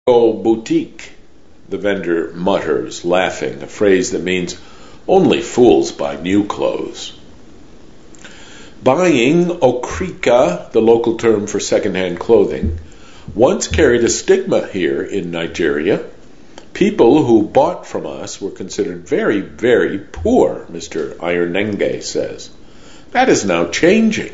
Oh, boutique, the vendor mutters, laughing, a phrase that means only fools buy new clothes. Buying okrika, the local term for second-hand clothing, once carried a stigma here in Nigeria. People who bought from us were considered very, very poor, Mr. Ayernenge says. That is now changing.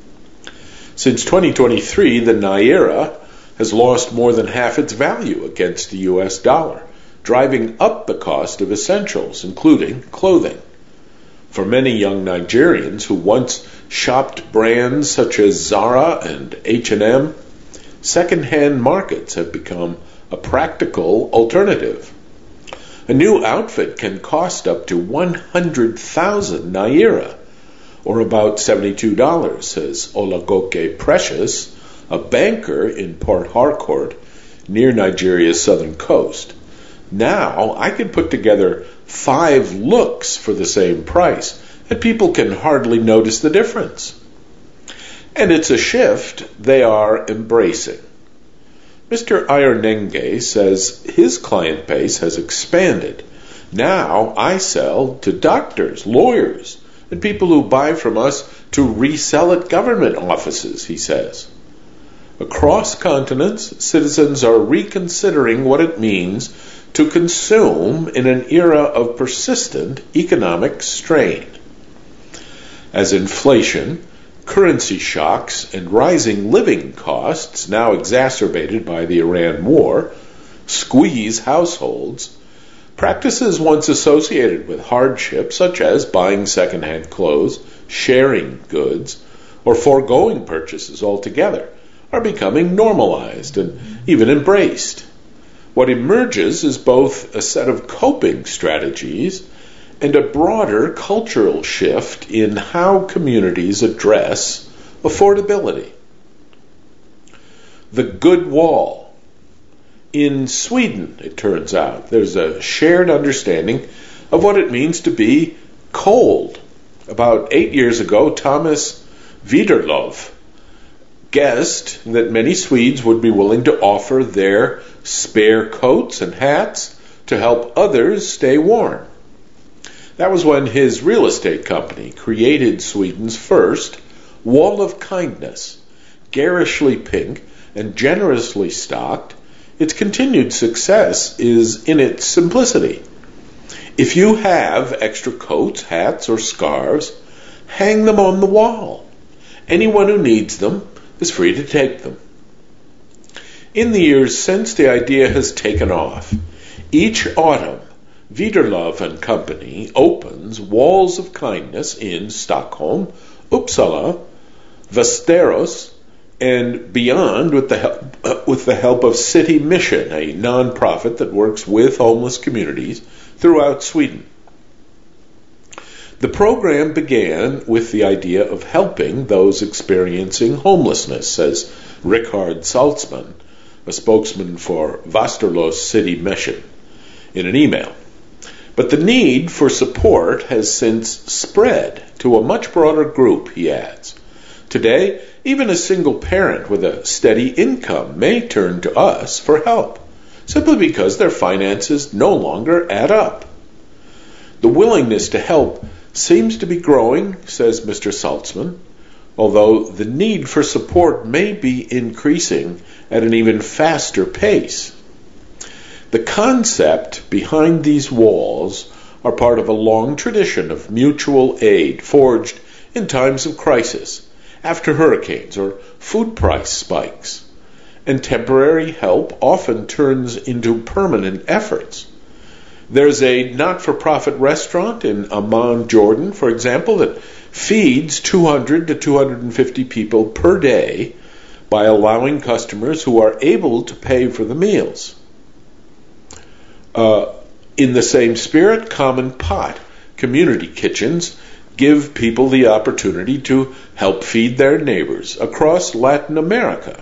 Since 2023, the Naira has lost more than half its value against the US dollar, driving up the cost of essentials, including clothing. For many young Nigerians who once shopped brands such as Zara and H&M, second-hand markets have become a practical alternative. A new outfit can cost up to 100,000 Naira, or about $72, says Olagoke Precious, a banker in Port Harcourt, near Nigeria's southern coast. Now I can put together 5 looks for the same price, and people can hardly notice the difference. And it's a shift they are embracing. Mr. Ayernenge says his client base has expanded. Now I sell to doctors, lawyers, and people who buy from us to resell at government offices, he says. Across continents, citizens are reconsidering what it means to consume in an era of persistent economic strain. As inflation, currency shocks, and rising living costs, now exacerbated by the Iran war, squeeze households, practices once associated with hardship, such as buying second-hand clothes, sharing goods, or foregoing purchases altogether, are becoming normalized and even embraced. What emerges is both a set of coping strategies and a broader cultural shift in how communities address affordability. The good wall. In Sweden, it turns out, there's a shared understanding of what it means to be cold. About 8 years ago, Thomas Widerlöf guessed that many Swedes would be willing to offer their spare coats and hats to help others stay warm. That was when his real estate company created Sweden's first Wall of Kindness, garishly pink and generously stocked. Its continued success is in its simplicity. If you have extra coats, hats, or scarves, hang them on the wall. Anyone who needs them is free to take them. In the years since, the idea has taken off. Each autumn, Widerlöf and Company opens Walls of Kindness in Stockholm, Uppsala, Västerås, and beyond with the help of City Mission, a non-profit that works with homeless communities throughout Sweden. The program began with the idea of helping those experiencing homelessness, says Richard Salzman, a spokesman for Västerås City Mission, in an email. But the need for support has since spread to a much broader group, he adds. Today, even a single parent with a steady income may turn to us for help, simply because their finances no longer add up. The willingness to help seems to be growing, says Mr. Salzman, although the need for support may be increasing at an even faster pace. The concept behind these walls are part of a long tradition of mutual aid forged in times of crisis, after hurricanes or food price spikes, and temporary help often turns into permanent efforts. There's a not-for-profit restaurant in Amman, Jordan, for example, that feeds 200 to 250 people per day by allowing customers who are able to pay for the meals. In the same spirit, Common Pot community kitchens give people the opportunity to help feed their neighbors across Latin America.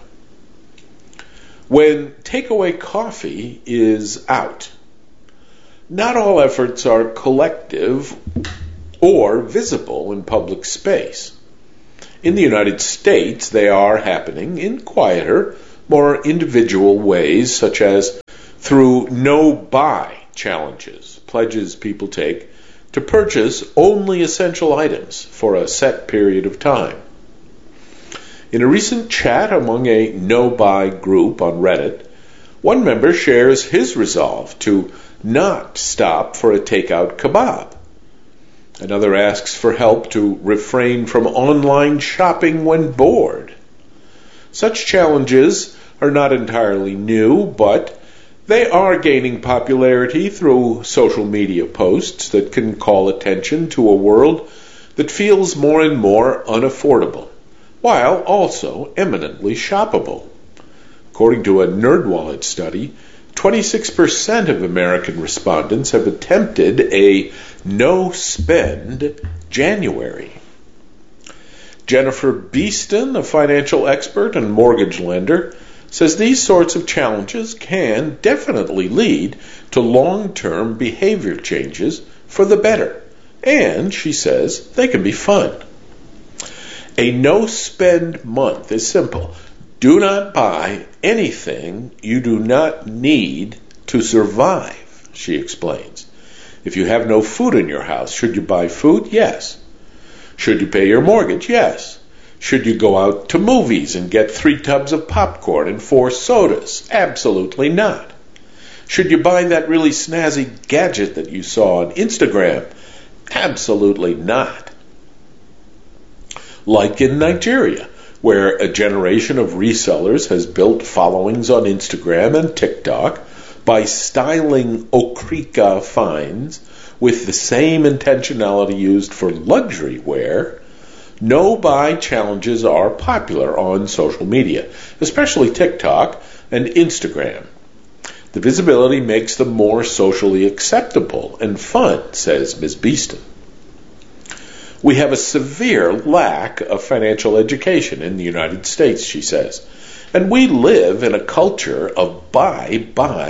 When takeaway coffee is out, not all efforts are collective or visible in public space. In the United States, they are happening in quieter, more individual ways, such as through no-buy challenges, pledges people take to purchase only essential items for a set period of time. In a recent chat among a no-buy group on Reddit, one member shares his resolve to not stop for a takeout kebab. Another asks for help to refrain from online shopping when bored. Such challenges are not entirely new, but they are gaining popularity through social media posts that can call attention to a world that feels more and more unaffordable, while also eminently shoppable. According to a NerdWallet study, 26% of American respondents have attempted a no-spend January. Jennifer Beeston, a financial expert and mortgage lender, says these sorts of challenges can definitely lead to long-term behavior changes for the better. And, she says, they can be fun. A no-spend month is simple. Do not buy anything you do not need to survive, she explains. If you have no food in your house, should you buy food? Yes. Should you pay your mortgage? Yes. Should you go out to movies and get 3 tubs of popcorn and 4 sodas? Absolutely not. Should you buy that really snazzy gadget that you saw on Instagram? Absolutely not. Like in Nigeria, where a generation of resellers has built followings on Instagram and TikTok by styling okrika finds with the same intentionality used for luxury wear, no-buy challenges are popular on social media, especially TikTok and Instagram. The visibility makes them more socially acceptable and fun, says Ms. Beeston. We have a severe lack of financial education in the United States, she says, and we live in a culture of buy,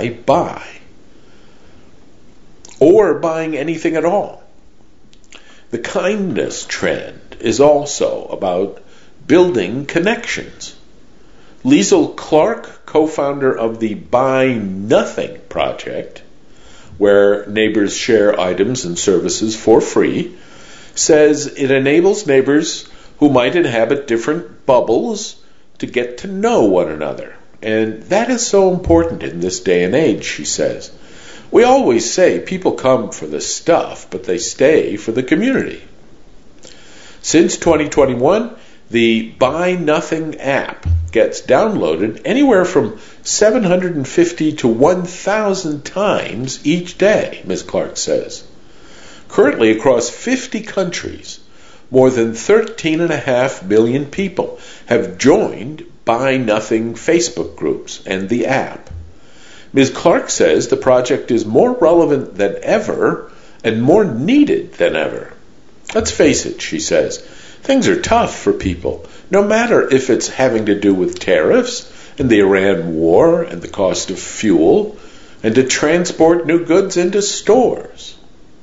or buying anything at all. The kindness trend is also about building connections. Liesl Clark, co-founder of the Buy Nothing Project, where neighbors share items and services for free, says it enables neighbors who might inhabit different bubbles to get to know one another. And that is so important in this day and age, she says. We always say people come for the stuff, but they stay for the community. Since 2021, the Buy Nothing app gets downloaded anywhere from 750 to 1,000 times each day, Ms. Clark says. Currently, across 50 countries, more than 13.5 million people have joined Buy Nothing Facebook groups and the app. Ms. Clark says the project is more relevant than ever and more needed than ever. Let's face it, she says, things are tough for people, no matter if it's having to do with tariffs and the Iran war and the cost of fuel and to transport new goods into stores.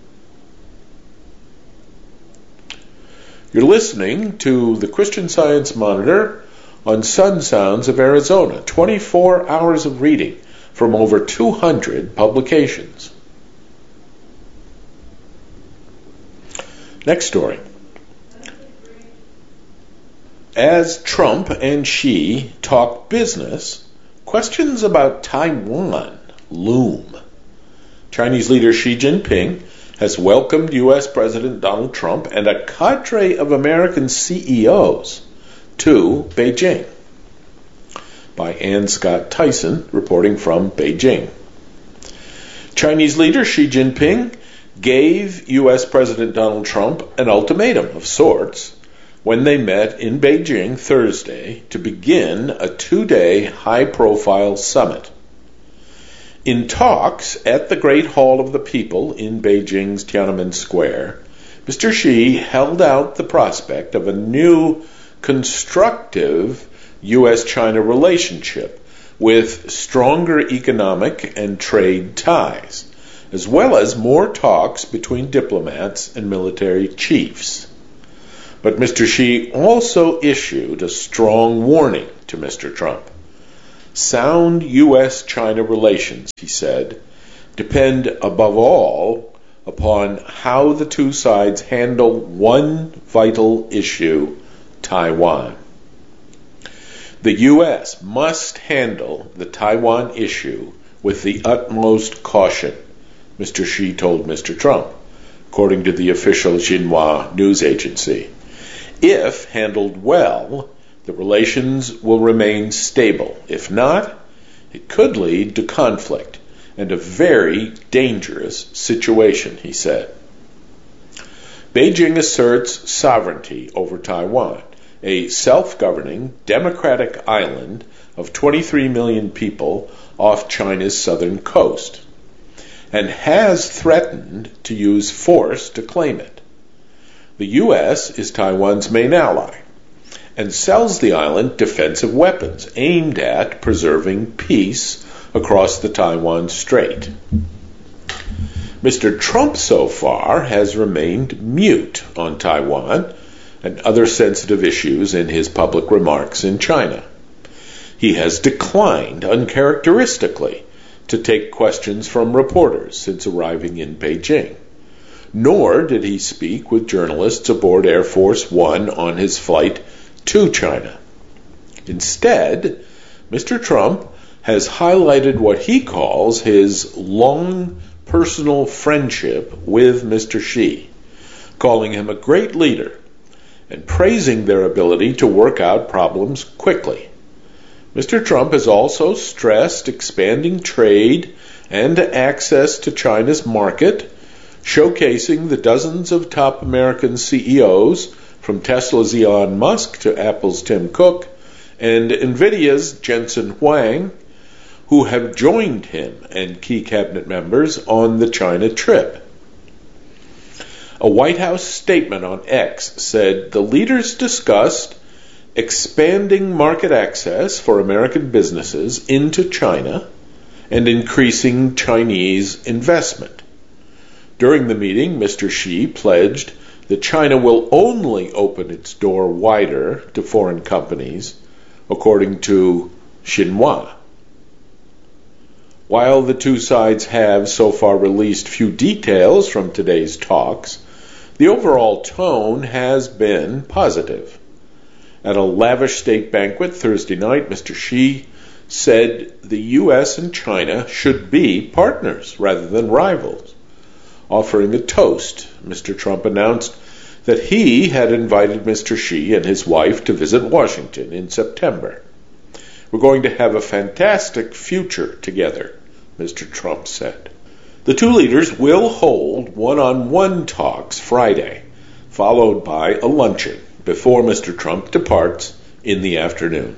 You're listening to the Christian Science Monitor on Sun Sounds of Arizona, 24 hours of reading from over 200 publications. Next story. As Trump and Xi talk business, questions about Taiwan loom. Chinese leader Xi Jinping has welcomed U.S. President Donald Trump and a cadre of American CEOs to Beijing. By Ann Scott Tyson, reporting from Beijing. Chinese leader Xi Jinping gave U.S. President Donald Trump an ultimatum of sorts when they met in Beijing Thursday to begin a 2-day high-profile summit. In talks at the Great Hall of the People in Beijing's Tiananmen Square, Mr. Xi held out the prospect of a new, constructive U.S.-China relationship with stronger economic and trade ties, as well as more talks between diplomats and military chiefs. But Mr. Xi also issued a strong warning to Mr. Trump. Sound U.S.-China relations, he said, depend above all upon how the two sides handle one vital issue, Taiwan. The U.S. must handle the Taiwan issue with the utmost caution, Mr. Xi told Mr. Trump, according to the official Xinhua news agency. If handled well, the relations will remain stable. If not, it could lead to conflict and a very dangerous situation, he said. Beijing asserts sovereignty over Taiwan, a self-governing democratic island of 23 million people off China's southern coast, and has threatened to use force to claim it. The U.S. is Taiwan's main ally and sells the island defensive weapons aimed at preserving peace across the Taiwan Strait. Mr. Trump so far has remained mute on Taiwan and other sensitive issues in his public remarks in China. He has declined uncharacteristically to take questions from reporters since arriving in Beijing, nor did he speak with journalists aboard Air Force One on his flight to China. Instead, Mr. Trump has highlighted what he calls his long personal friendship with Mr. Xi, calling him a great leader and praising their ability to work out problems quickly. Mr. Trump has also stressed expanding trade and access to China's market, showcasing the dozens of top American CEOs, from Tesla's Elon Musk to Apple's Tim Cook and NVIDIA's Jensen Huang, who have joined him and key cabinet members on the China trip. A White House statement on X said the leaders discussed expanding market access for American businesses into China and increasing Chinese investment. During the meeting, Mr. Xi pledged that China will only open its door wider to foreign companies, according to Xinhua. While the two sides have so far released few details from today's talks, the overall tone has been positive. At a lavish state banquet Thursday night, Mr. Xi said the U.S. and China should be partners rather than rivals. Offering a toast, Mr. Trump announced that he had invited Mr. Xi and his wife to visit Washington in September. We're going to have a fantastic future together, Mr. Trump said. The two leaders will hold one-on-one talks Friday, followed by a luncheon before Mr. Trump departs in the afternoon.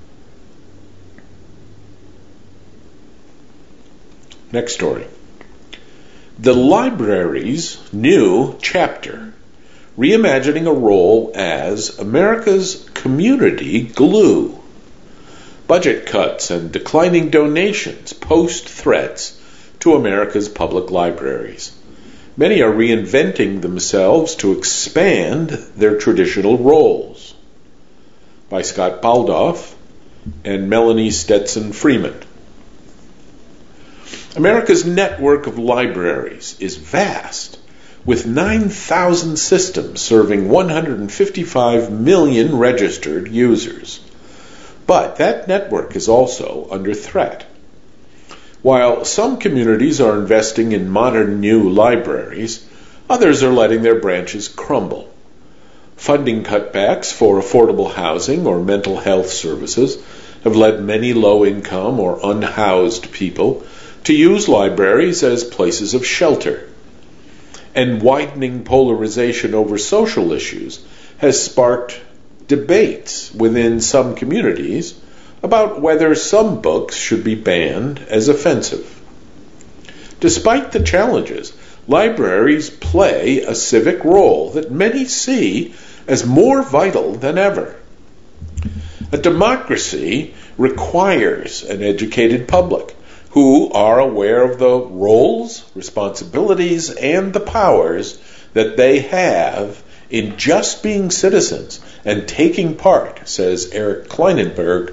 Next story. The library's new chapter, reimagining a role as America's community glue. Budget cuts and declining donations post threats to America's public libraries. Many are reinventing themselves to expand their traditional roles. By Scott Baldoff and Melanie Stetson Freeman. America's network of libraries is vast, with 9,000 systems serving 155 million registered users. But that network is also under threat. While some communities are investing in modern new libraries, others are letting their branches crumble. Funding cutbacks for affordable housing or mental health services have led many low-income or unhoused people to use libraries as places of shelter. And widening polarization over social issues has sparked debates within some communities about whether some books should be banned as offensive. Despite the challenges, libraries play a civic role that many see as more vital than ever. A democracy requires an educated public who are aware of the roles, responsibilities, and the powers that they have in just being citizens and taking part, says Eric Kleinenberg,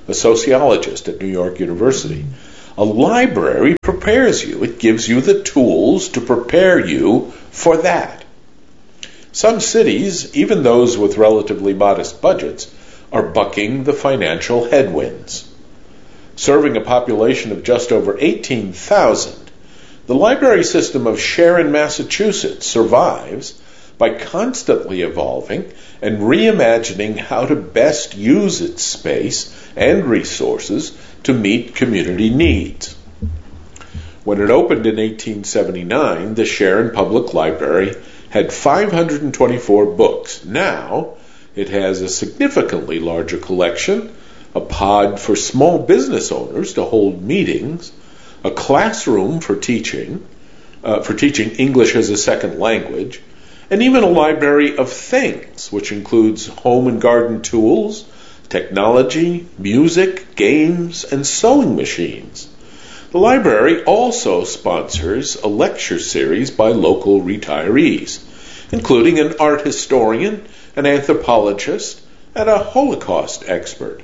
a sociologist at New York University. A library prepares you. It gives you the tools to prepare you for that. Some cities, even those with relatively modest budgets, are bucking the financial headwinds. Serving a population of just over 18,000, the library system of Sharon, Massachusetts survives by constantly evolving and reimagining how to best use its space and resources to meet community needs. When it opened in 1879, the Sharon Public Library had 524 books. Now, it has a significantly larger collection, a pod for small business owners to hold meetings, a classroom for teaching English as a second language, and even a library of things, which includes home and garden tools, technology, music, games, and sewing machines. The library also sponsors a lecture series by local retirees, including an art historian, an anthropologist, and a Holocaust expert.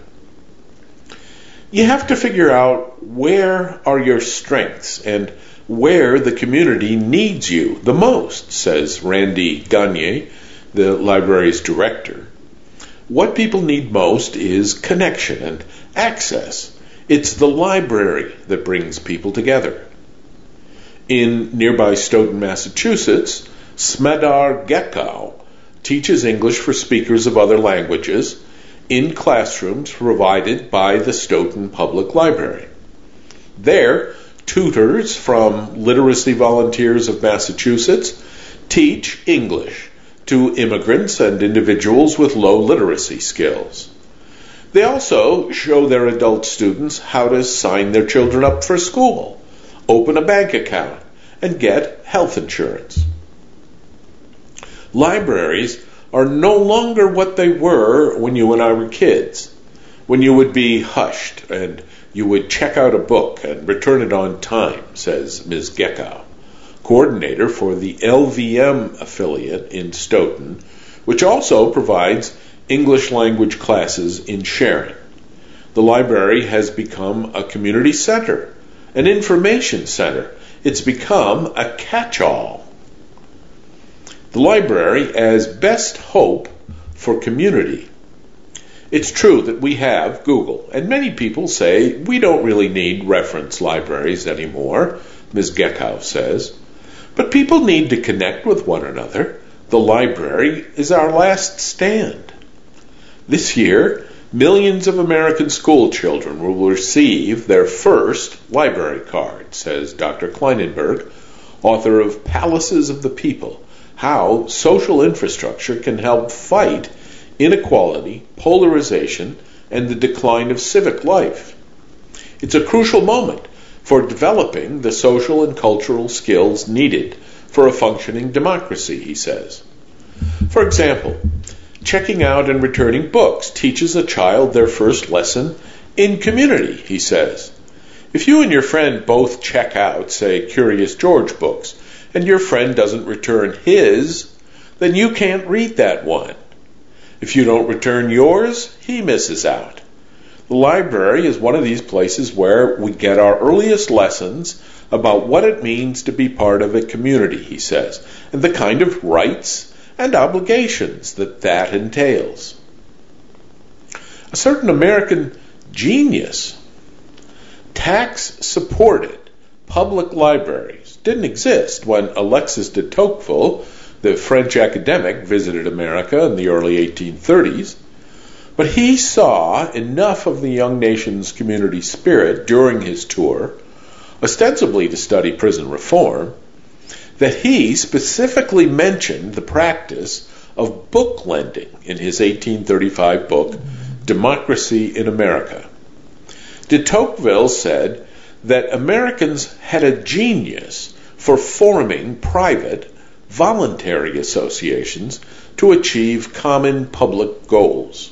You have to figure out where are your strengths and where the community needs you the most, says Randy Gagne, the library's director. What people need most is connection and access. It's the library that brings people together. In nearby Stoughton, Massachusetts, Smedar Gekau teaches English for speakers of other languages in classrooms provided by the Stoughton Public Library. There, tutors from Literacy Volunteers of Massachusetts teach English to immigrants and individuals with low literacy skills. They also show their adult students how to sign their children up for school, open a bank account, and get health insurance. Libraries are no longer what they were when you and I were kids, when you would be hushed and you would check out a book and return it on time, says Ms. Gekau, coordinator for the LVM affiliate in Stoughton, which also provides English language classes in Sharon. The library has become a community center, an information center. It's become a catch-all. The library as best hope for community. It's true that we have Google, and many people say we don't really need reference libraries anymore, Ms. Gekau says. But people need to connect with one another. The library is our last stand. This year, millions of American school children will receive their first library card, says Dr. Kleinenberg, author of Palaces of the People, How Social Infrastructure Can Help Fight Inequality, Polarization, and the Decline of Civic Life. It's a crucial moment for developing the social and cultural skills needed for a functioning democracy, he says. For example, checking out and returning books teaches a child their first lesson in community, he says. If you and your friend both check out, say, Curious George books, and your friend doesn't return his, then you can't read that one. If you don't return yours, he misses out. The library is one of these places where we get our earliest lessons about what it means to be part of a community, he says, and the kind of rights and obligations that entails. A certain American genius, tax-supported public libraries didn't exist when Alexis de Tocqueville, the French academic, visited America in the early 1830s. But he saw enough of the young nation's community spirit during his tour, ostensibly to study prison reform, that he specifically mentioned the practice of book lending in his 1835 book, Democracy in America. De Tocqueville said that Americans had a genius for forming private, voluntary associations to achieve common public goals.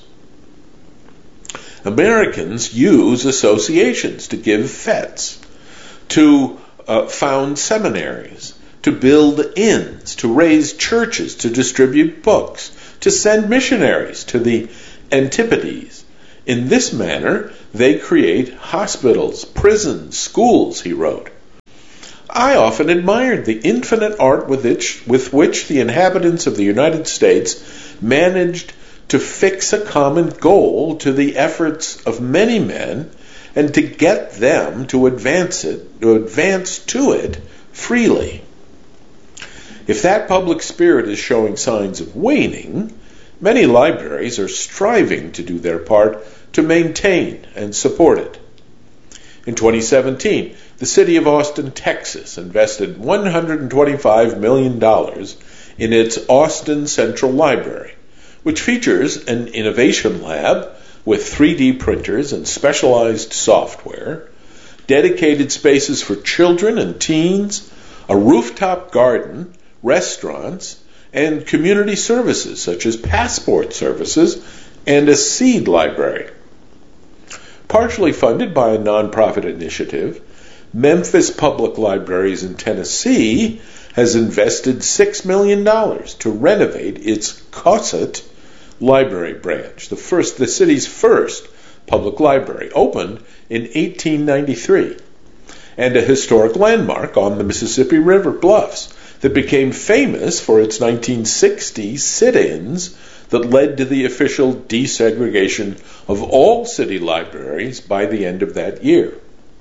Americans use associations to give fetes, to found seminaries, to build inns, to raise churches, to distribute books, to send missionaries to the Antipodes, In this manner, they create hospitals, prisons, schools, he wrote. I often admired the infinite art with which the inhabitants of the United States managed to fix a common goal to the efforts of many men and to get them to advance to it freely. If that public spirit is showing signs of waning, many libraries are striving to do their part to maintain and support it. In 2017, the city of Austin, Texas, invested $125 million in its Austin Central Library, which features an innovation lab with 3D printers and specialized software, dedicated spaces for children and teens, a rooftop garden, restaurants, and community services such as passport services and a seed library. Partially funded by a nonprofit initiative, Memphis Public Libraries in Tennessee has invested $6 million to renovate its Cosset Library branch, the city's first public library, opened in 1893, and a historic landmark on the Mississippi River bluffs that became famous for its 1960 sit-ins that led to the official desegregation of all city libraries by the end of that year.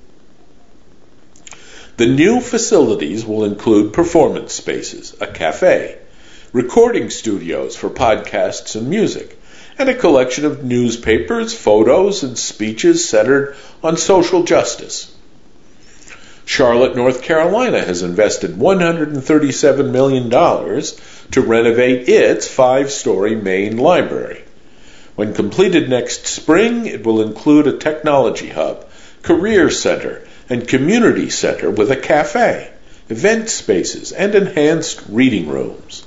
The new facilities will include performance spaces, a cafe, recording studios for podcasts and music, and a collection of newspapers, photos, and speeches centered on social justice. Charlotte, North Carolina has invested $137 million to renovate its 5-story main library. When completed next spring, it will include a technology hub, career center, and community center with a cafe, event spaces, and enhanced reading rooms.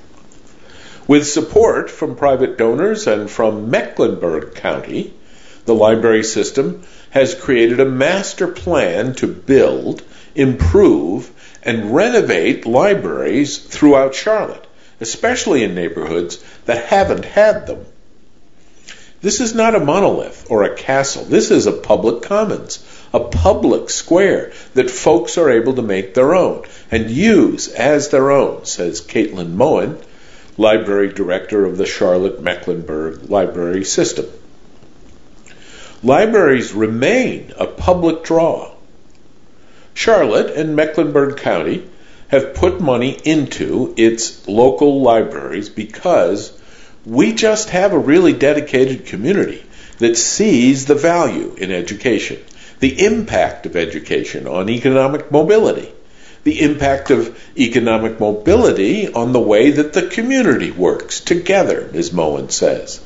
With support from private donors and from Mecklenburg County, the library system has created a master plan to build, improve, and renovate libraries throughout Charlotte, especially in neighborhoods that haven't had them. This is not a monolith or a castle. This is a public commons, a public square that folks are able to make their own and use as their own, says Caitlin Moen, library director of the Charlotte Mecklenburg Library System. Libraries remain a public draw. Charlotte and Mecklenburg County have put money into its local libraries because we just have a really dedicated community that sees the value in education, the impact of education on economic mobility, the impact of economic mobility on the way that the community works together, Ms. Moen says.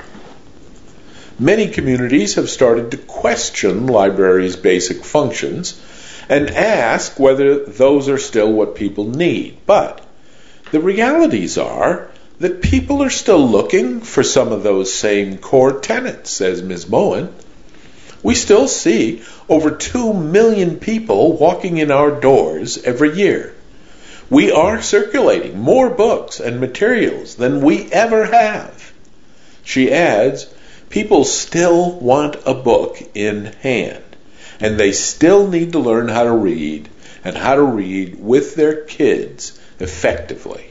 Many communities have started to question libraries' basic functions and ask whether those are still what people need. But the realities are that people are still looking for some of those same core tenets, says Ms. Moen. We still see over 2 million people walking in our doors every year. We are circulating more books and materials than we ever have. She adds, people still want a book in hand, and they still need to learn how to read, and how to read with their kids effectively.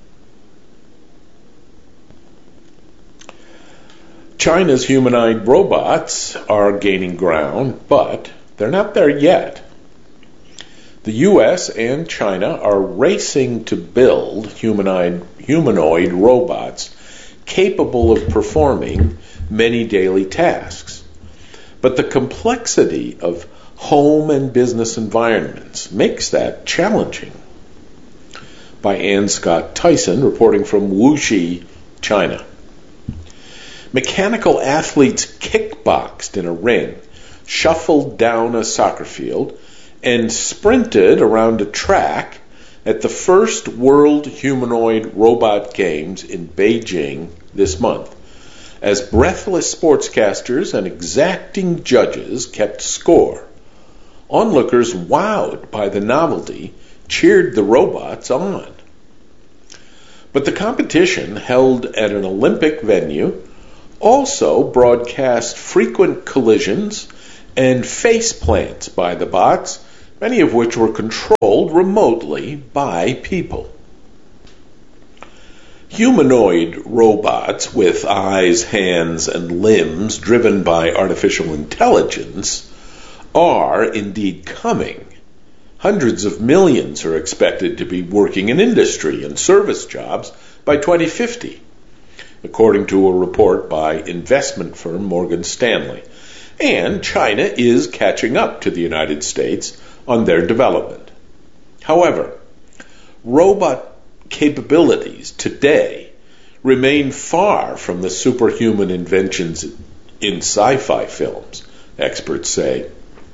China's humanoid robots are gaining ground, but they're not there yet. The U.S. and China are racing to build humanoid robots capable of performing many daily tasks. But the complexity of home and business environments makes that challenging. By Ann Scott Tyson, reporting from Wuxi, China. Mechanical athletes kickboxed in a ring, shuffled down a soccer field, and sprinted around a track at the first World Humanoid Robot Games in Beijing this month, as breathless sportscasters and exacting judges kept score. Onlookers, wowed by the novelty, cheered the robots on. But the competition, held at an Olympic venue, also broadcast frequent collisions and face plants by the bots, many of which were controlled remotely by people. Humanoid robots with eyes, hands, and limbs driven by artificial intelligence are indeed coming. Hundreds of millions are expected to be working in industry and service jobs by 2050, according to a report by investment firm Morgan Stanley. And China is catching up to the United States on their development. However, robot capabilities today remain far from the superhuman inventions in sci-fi films, experts say.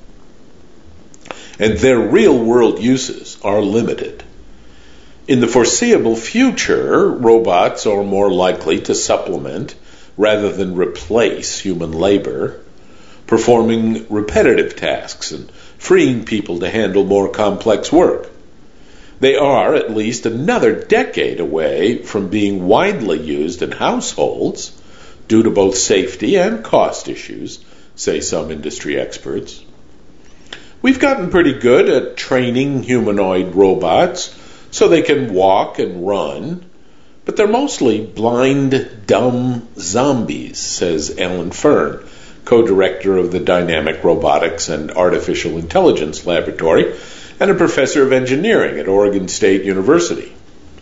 And their real-world uses are limited. In the foreseeable future, robots are more likely to supplement rather than replace human labor, performing repetitive tasks and freeing people to handle more complex work. They are at least another decade away from being widely used in households due to both safety and cost issues, say some industry experts. We've gotten pretty good at training humanoid robots so they can walk and run, but they're mostly blind, dumb zombies, says Alan Fern, co-director of the Dynamic Robotics and Artificial Intelligence Laboratory and a professor of engineering at Oregon State University.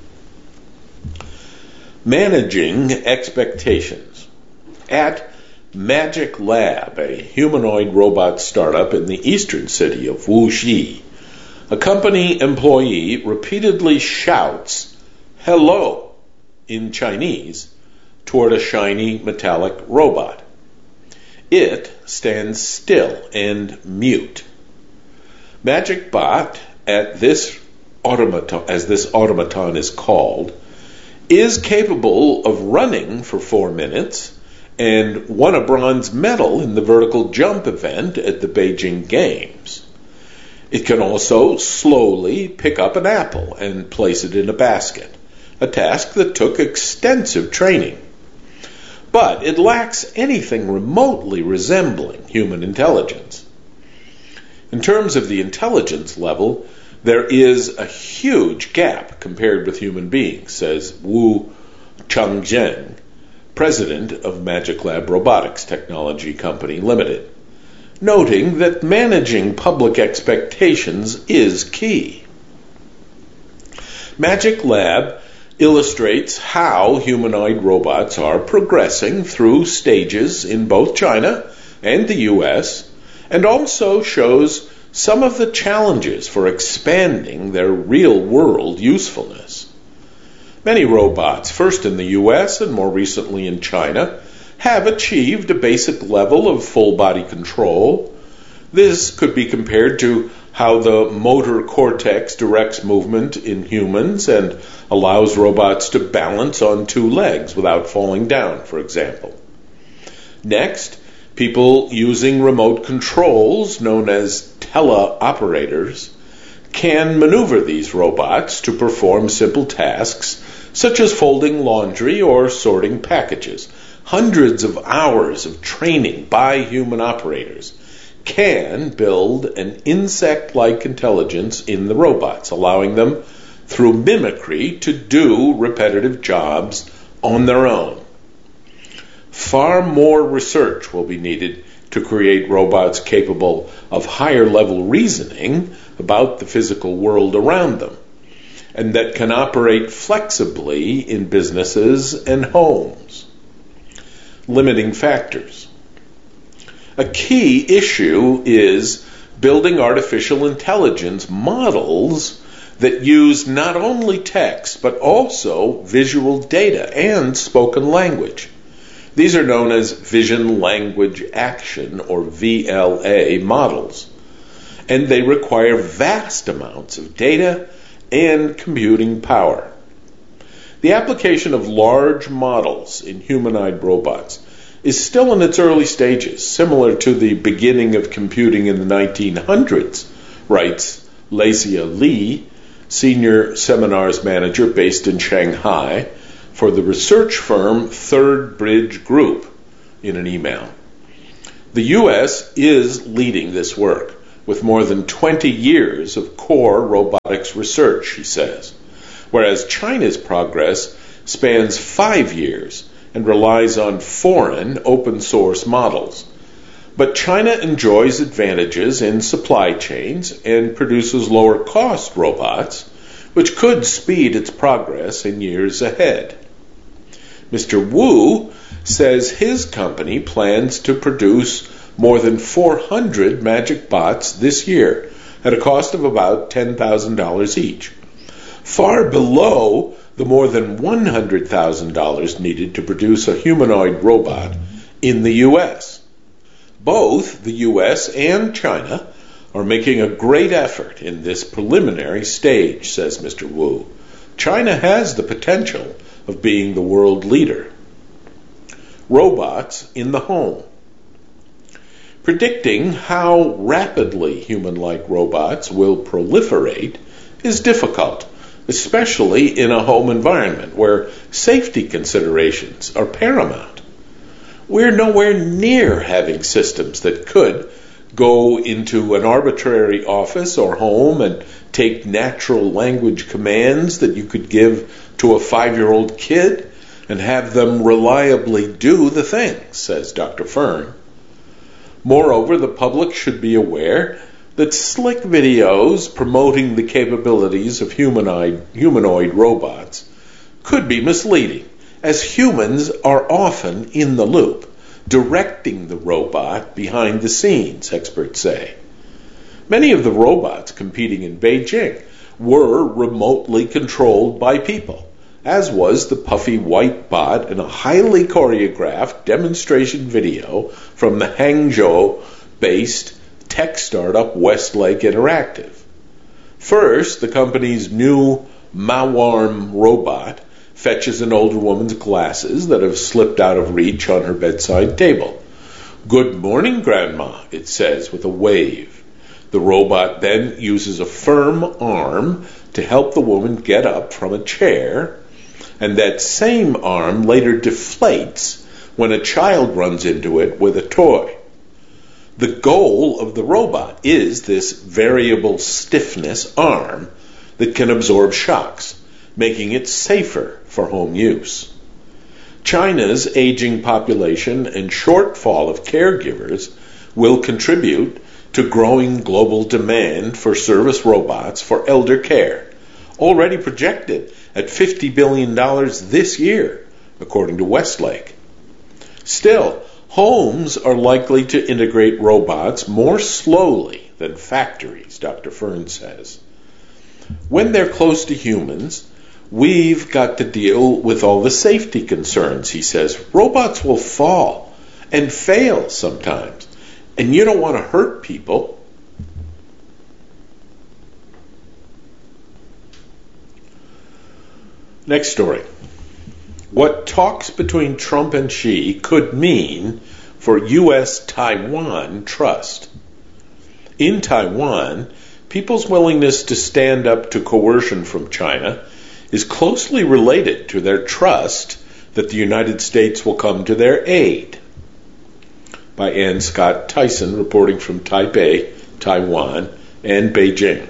Managing expectations. At Magic Lab, a humanoid robot startup in the eastern city of Wuxi, a company employee repeatedly shouts "hello" in Chinese toward a shiny metallic robot. It stands still and mute. Magic Bot, as this automaton is called, is capable of running for 4 minutes and won a bronze medal in the vertical jump event at the Beijing Games. It can also slowly pick up an apple and place it in a basket, a task that took extensive training. But it lacks anything remotely resembling human intelligence. In terms of the intelligence level, there is a huge gap compared with human beings, says Wu Changzheng, president of Magic Lab Robotics Technology Company Limited, noting that managing public expectations is key. Magic Lab illustrates how humanoid robots are progressing through stages in both China and the U.S., and also shows some of the challenges for expanding their real-world usefulness. Many robots, first in the U.S. and more recently in China, have achieved a basic level of full-body control. This could be compared to how the motor cortex directs movement in humans and allows robots to balance on 2 legs without falling down, for example. Next, people using remote controls, known as teleoperators, can maneuver these robots to perform simple tasks such as folding laundry or sorting packages. Hundreds of hours of training by human operators can build an insect-like intelligence in the robots, allowing them, through mimicry, to do repetitive jobs on their own. Far more research will be needed to create robots capable of higher-level reasoning about the physical world around them, and that can operate flexibly in businesses and homes. Limiting factors. A key issue is building artificial intelligence models that use not only text but also visual data and spoken language. These are known as Vision Language Action, or VLA, models, and they require vast amounts of data and computing power. The application of large models in humanoid robots is still in its early stages, similar to the beginning of computing in the 1900s, writes Lacia Li, Senior Seminars Manager based in Shanghai for the research firm Third Bridge Group, in an email. The U.S. is leading this work with more than 20 years of core robotics research, he says, whereas China's progress spans 5 years and relies on foreign open-source models. But China enjoys advantages in supply chains and produces lower-cost robots, which could speed its progress in years ahead. Mr. Wu says his company plans to produce more than 400 magic bots this year at a cost of about $10,000 each, far below the more than $100,000 needed to produce a humanoid robot in the U.S. Both the U.S. and China are making a great effort in this preliminary stage, says Mr. Wu. China has the potential of being the world leader. Robots in the home. Predicting how rapidly human-like robots will proliferate is difficult, especially in a home environment where safety considerations are paramount. We're nowhere near having systems that could go into an arbitrary office or home and take natural language commands that you could give to a 5-year-old kid and have them reliably do the thing, says Dr. Fern. Moreover, the public should be aware that slick videos promoting the capabilities of humanoid robots could be misleading, as humans are often in the loop, directing the robot behind the scenes, experts say. Many of the robots competing in Beijing were remotely controlled by people, as was the puffy white bot in a highly choreographed demonstration video from the Hangzhou-based tech startup Westlake Interactive. First, the company's new Mawarm robot fetches an older woman's glasses that have slipped out of reach on her bedside table. "Good morning, Grandma," it says with a wave. The robot then uses a firm arm to help the woman get up from a chair, and that same arm later deflates when a child runs into it with a toy. The goal of the robot is this variable stiffness arm that can absorb shocks, making it safer for home use. China's aging population and shortfall of caregivers will contribute to growing global demand for service robots for elder care, already projected at $50 billion this year, according to Westlake. Still, homes are likely to integrate robots more slowly than factories, Dr. Fern says. When they're close to humans, we've got to deal with all the safety concerns, he says. Robots will fall and fail sometimes, and you don't want to hurt people. Next story. What talks between Trump and Xi could mean for U.S.-Taiwan trust. In Taiwan, people's willingness to stand up to coercion from China is closely related to their trust that the United States will come to their aid. By Ann Scott Tyson, reporting from Taipei, Taiwan, and Beijing.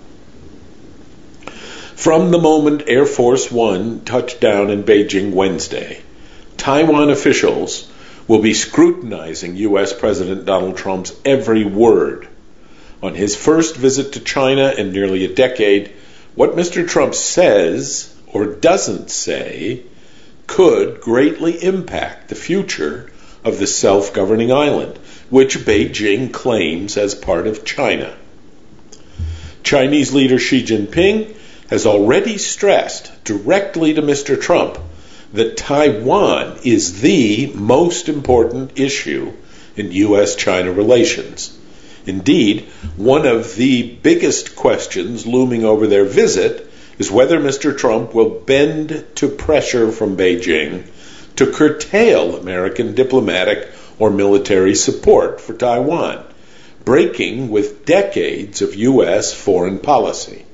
From the moment Air Force One touched down in Beijing Wednesday, Taiwan officials will be scrutinizing U.S. President Donald Trump's every word. On his first visit to China in nearly a decade, what Mr. Trump says or doesn't say could greatly impact the future of the self-governing island, which Beijing claims as part of China. Chinese leader Xi Jinping has already stressed directly to Mr. Trump that Taiwan is the most important issue in U.S.-China relations. Indeed, one of the biggest questions looming over their visit is whether Mr. Trump will bend to pressure from Beijing to curtail American diplomatic or military support for Taiwan, breaking with decades of U.S. foreign policy.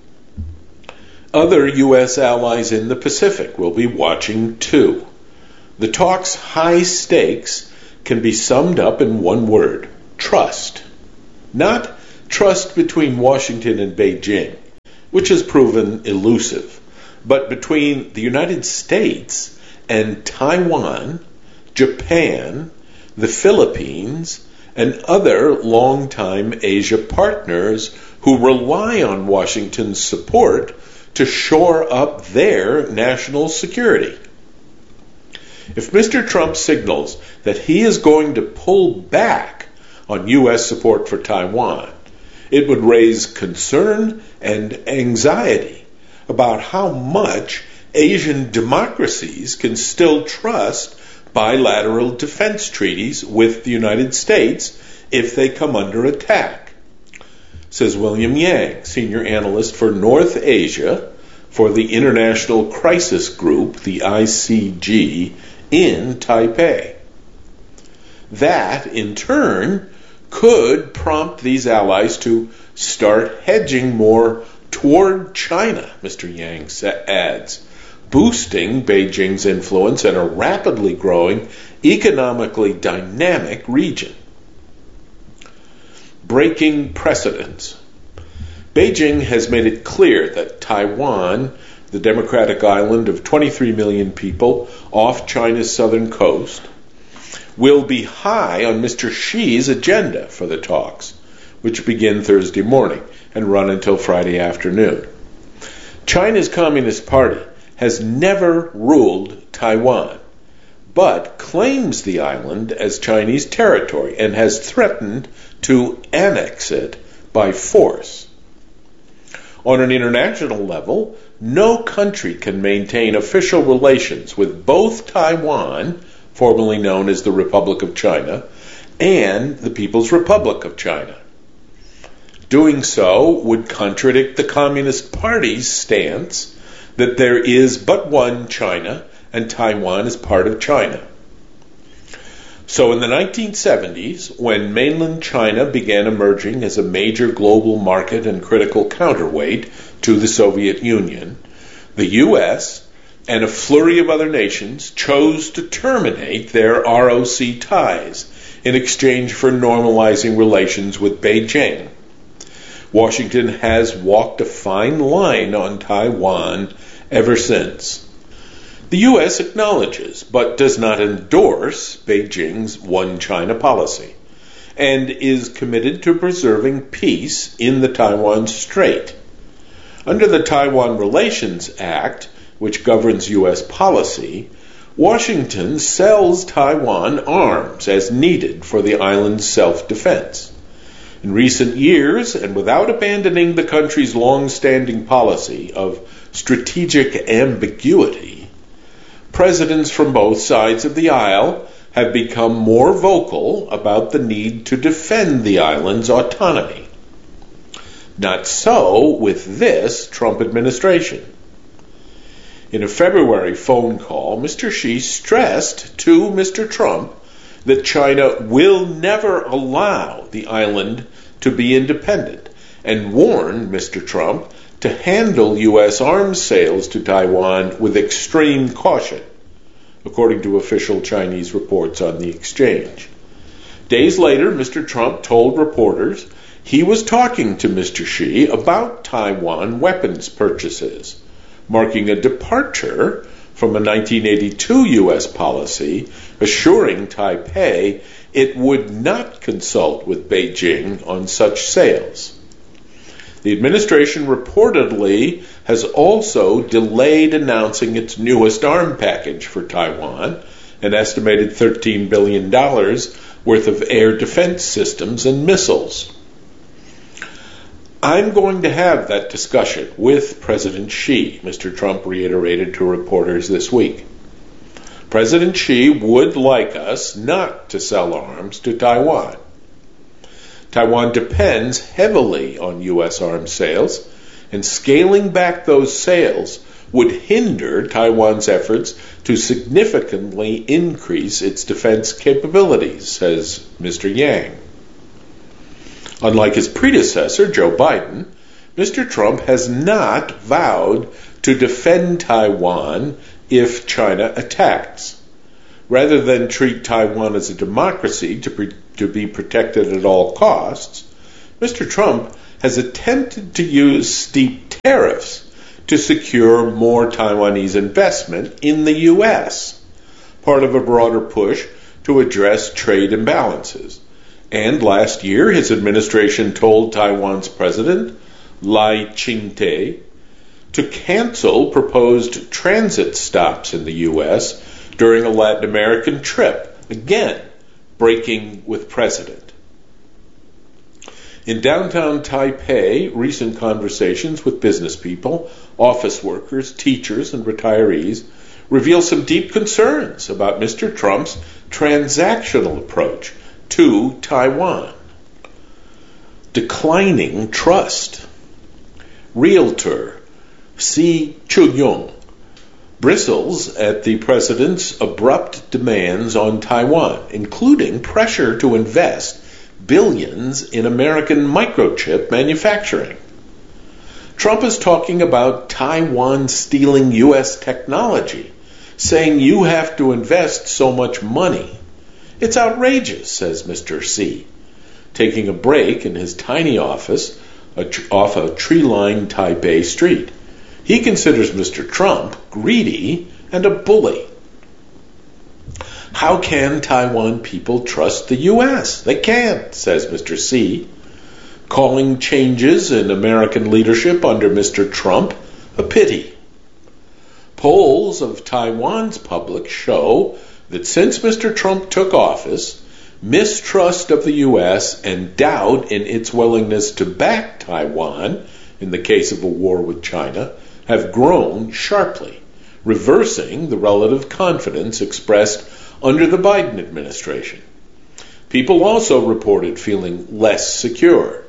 Other U.S. allies in the Pacific will be watching too. The talks' high stakes can be summed up in one word: trust. Not trust between Washington and Beijing, which has proven elusive, but between the United States and Taiwan, Japan, the Philippines, and other longtime Asia partners who rely on Washington's support to shore up their national security. If Mr. Trump signals that he is going to pull back on U.S. support for Taiwan, it would raise concern and anxiety about how much Asian democracies can still trust bilateral defense treaties with the United States if they come under attack, says William Yang, senior analyst for North Asia for the International Crisis Group, the ICG, in Taipei. That, in turn, could prompt these allies to start hedging more toward China, Mr. Yang adds, boosting Beijing's influence in a rapidly growing, economically dynamic region. Breaking precedents. Beijing has made it clear that Taiwan, the democratic island of 23 million people off China's southern coast, will be high on Mr. Xi's agenda for the talks, which begin Thursday morning and run until Friday afternoon. China's Communist Party has never ruled Taiwan, but claims the island as Chinese territory and has threatened to annex it by force. On an international level, no country can maintain official relations with both Taiwan, formerly known as the Republic of China, and the People's Republic of China. Doing so would contradict the Communist Party's stance that there is but one China and Taiwan is part of China. So in the 1970s, when mainland China began emerging as a major global market and critical counterweight to the Soviet Union, the U.S. and a flurry of other nations chose to terminate their ROC ties in exchange for normalizing relations with Beijing. Washington has walked a fine line on Taiwan ever since. The U.S. acknowledges but does not endorse Beijing's One China policy and is committed to preserving peace in the Taiwan Strait. Under the Taiwan Relations Act, which governs U.S. policy, Washington sells Taiwan arms as needed for the island's self-defense. In recent years, and without abandoning the country's long-standing policy of strategic ambiguity, presidents from both sides of the aisle have become more vocal about the need to defend the island's autonomy. Not so with this Trump administration. In a February phone call, Mr. Xi stressed to Mr. Trump that China will never allow the island to be independent and warned Mr. Trump to handle U.S. arms sales to Taiwan with extreme caution, according to official Chinese reports on the exchange. Days later, Mr. Trump told reporters he was talking to Mr. Xi about Taiwan weapons purchases, marking a departure from a 1982 U.S. policy assuring Taipei it would not consult with Beijing on such sales. The administration reportedly has also delayed announcing its newest arm package for Taiwan, an estimated $13 billion worth of air defense systems and missiles. I'm going to have that discussion with President Xi, Mr. Trump reiterated to reporters this week. President Xi would like us not to sell arms to Taiwan. Taiwan depends heavily on U.S. arms sales, and scaling back those sales would hinder Taiwan's efforts to significantly increase its defense capabilities, says Mr. Yang. Unlike his predecessor, Joe Biden, Mr. Trump has not vowed to defend Taiwan if China attacks. Rather than treat Taiwan as a democracy to be protected at all costs, Mr. Trump has attempted to use steep tariffs to secure more Taiwanese investment in the U.S., part of a broader push to address trade imbalances. And last year, his administration told Taiwan's president, Lai Ching-te, to cancel proposed transit stops in the U.S. during a Latin American trip, again breaking with precedent. In downtown Taipei, recent conversations with business people, office workers, teachers, and retirees reveal some deep concerns about Mr. Trump's transactional approach to Taiwan. Declining trust. Realtor Si Chun-yong bristles at the president's abrupt demands on Taiwan, including pressure to invest billions in American microchip manufacturing. Trump is talking about Taiwan stealing U.S. technology, saying you have to invest so much money. It's outrageous, says Mr. Xi, taking a break in his tiny office off a tree-lined Taipei street. He considers Mr. Trump greedy and a bully. How can Taiwan people trust the U.S.? They can't, says Mr. Xi, calling changes in American leadership under Mr. Trump a pity. Polls of Taiwan's public show that since Mr. Trump took office, mistrust of the U.S. and doubt in its willingness to back Taiwan, in the case of a war with China, have grown sharply, reversing the relative confidence expressed under the Biden administration. People also reported feeling less secure.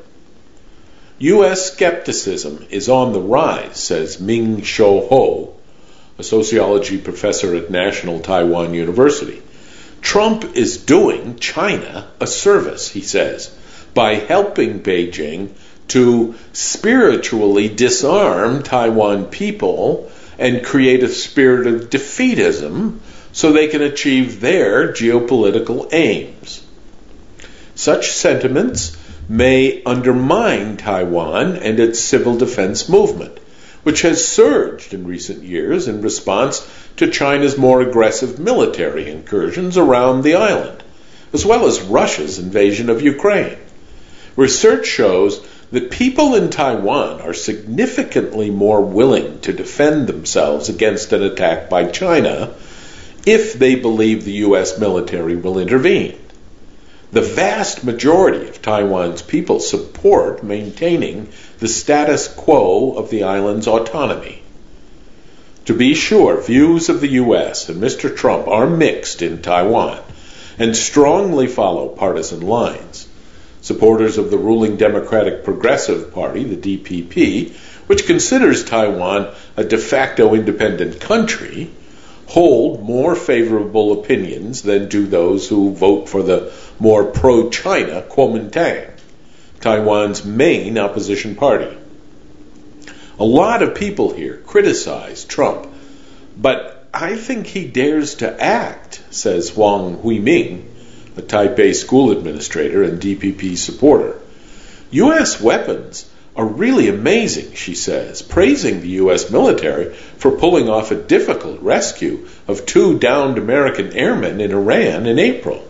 U.S. skepticism is on the rise, says Ming Shou Ho, a sociology professor at National Taiwan University. Trump is doing China a service, he says, by helping Beijing to spiritually disarm Taiwan people and create a spirit of defeatism so they can achieve their geopolitical aims. Such sentiments may undermine Taiwan and its civil defense movement, which has surged in recent years in response to China's more aggressive military incursions around the island, as well as Russia's invasion of Ukraine. Research shows that people in Taiwan are significantly more willing to defend themselves against an attack by China if they believe the U.S. military will intervene. The vast majority of Taiwan's people support maintaining the status quo of the island's autonomy. To be sure, views of the U.S. and Mr. Trump are mixed in Taiwan and strongly follow partisan lines. Supporters of the ruling Democratic Progressive Party, the DPP, which considers Taiwan a de facto independent country, hold more favorable opinions than do those who vote for the more pro-China Kuomintang, Taiwan's main opposition party. A lot of people here criticize Trump, but I think he dares to act, says Wang Huiming, a Taipei school administrator and DPP supporter. U.S. weapons are really amazing, she says, praising the U.S. military for pulling off a difficult rescue of 2 downed American airmen in Iran in April.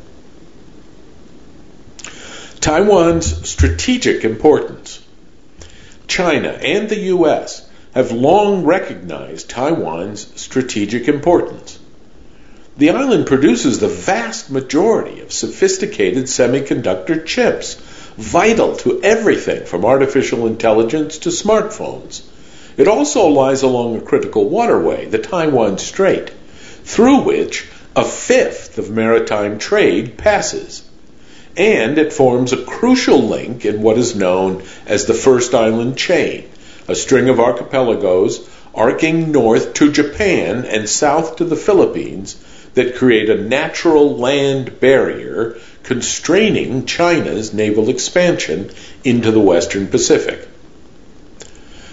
Taiwan's strategic importance. China and the U.S. have long recognized Taiwan's strategic importance. The island produces the vast majority of sophisticated semiconductor chips, vital to everything from artificial intelligence to smartphones. It also lies along a critical waterway, the Taiwan Strait, through which a fifth of maritime trade passes. And it forms a crucial link in what is known as the First Island Chain, a string of archipelagos arcing north to Japan and south to the Philippines that create a natural land barrier constraining China's naval expansion into the Western Pacific.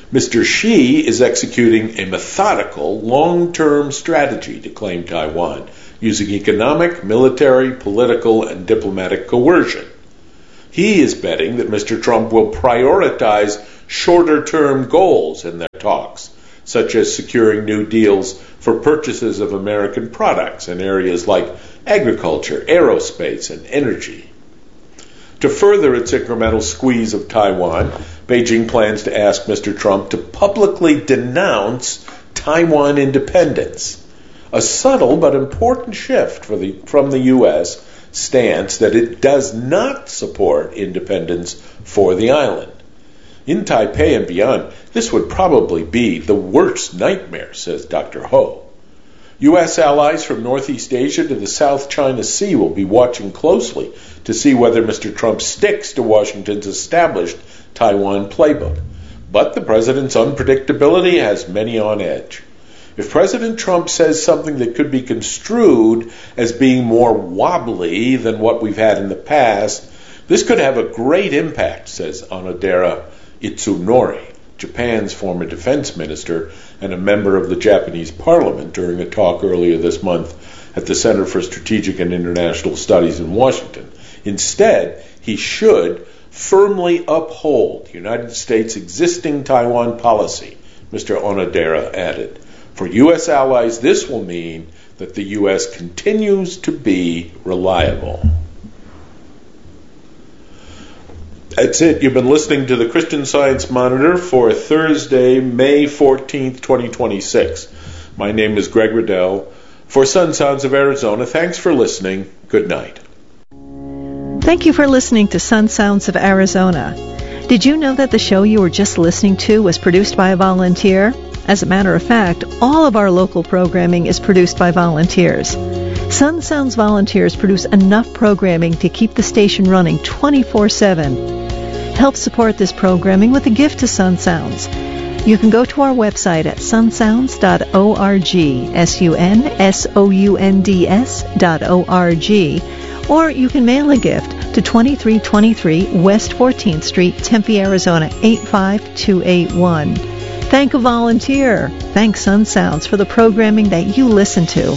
Mr. Xi is executing a methodical, long-term strategy to claim Taiwan, using economic, military, political, and diplomatic coercion. He is betting that Mr. Trump will prioritize shorter-term goals in their talks, such as securing new deals for purchases of American products in areas like agriculture, aerospace, and energy. To further its incremental squeeze of Taiwan, Beijing plans to ask Mr. Trump to publicly denounce Taiwan independence, a subtle but important shift from the U.S. stance that it does not support independence for the island. In Taipei and beyond, this would probably be the worst nightmare, says Dr. Ho. U.S. allies from Northeast Asia to the South China Sea will be watching closely to see whether Mr. Trump sticks to Washington's established Taiwan playbook. But the president's unpredictability has many on edge. If President Trump says something that could be construed as being more wobbly than what we've had in the past, this could have a great impact, says Onodera Itsunori, Japan's former defense minister and a member of the Japanese parliament, during a talk earlier this month at the Center for Strategic and International Studies in Washington. Instead, he should firmly uphold the United States' existing Taiwan policy, Mr. Onodera added. For U.S. allies, this will mean that the U.S. continues to be reliable. That's it. You've been listening to the Christian Science Monitor for Thursday, May 14th, 2026. My name is Greg Riddell. For Sun Sounds of Arizona, thanks for listening. Good night. Thank you for listening to Sun Sounds of Arizona. Did you know that the show you were just listening to was produced by a volunteer? As a matter of fact, all of our local programming is produced by volunteers. Sun Sounds volunteers produce enough programming to keep the station running 24/7. Help support this programming with a gift to Sun Sounds. You can go to our website at sunsounds.org, sunsounds.org, or you can mail a gift to 2323 West 14th Street, Tempe, Arizona 85281. Thank a volunteer. Thank Sun Sounds for the programming that you listen to.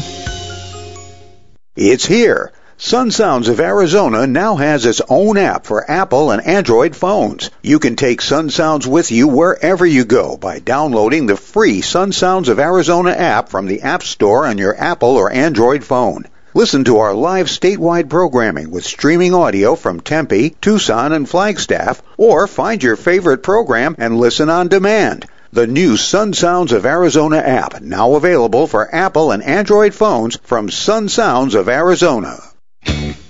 It's here. Sun Sounds of Arizona now has its own app for Apple and Android phones. You can take Sun Sounds with you wherever you go by downloading the free Sun Sounds of Arizona app from the App Store on your Apple or Android phone. Listen to our live statewide programming with streaming audio from Tempe, Tucson, and Flagstaff, or find your favorite program and listen on demand. The new Sun Sounds of Arizona app, now available for Apple and Android phones from Sun Sounds of Arizona.